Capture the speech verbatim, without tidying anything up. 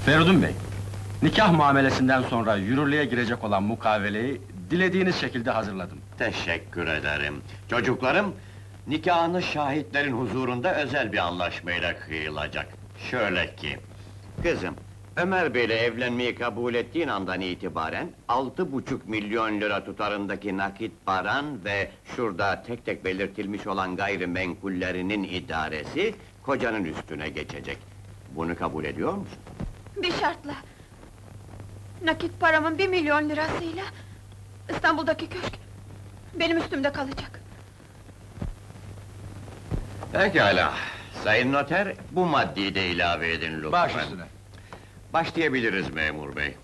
Feridun Bey, nikah muamelesinden sonra yürürlüğe girecek olan mukaveleyi dilediğiniz şekilde hazırladım. Teşekkür ederim. Çocuklarım, nikahınız şahitlerin huzurunda özel bir anlaşmayla kıyılacak. Şöyle ki... Kızım, Ömer Bey'le evlenmeyi kabul ettiğin andan itibaren... ...altı buçuk milyon lira tutarındaki nakit paran ve... ...şurada tek tek belirtilmiş olan gayrimenkullerinin idaresi... ...kocanın üstüne geçecek. Bunu kabul ediyor musun? Bir şartla. Nakit paramın bir milyon lirasıyla... ...İstanbul'daki köşk... ...benim üstümde kalacak. Pekala. Sayın noter, bu maddeyi de ilave edin lütfen. Baş üstüne. Başlayabiliriz memur bey.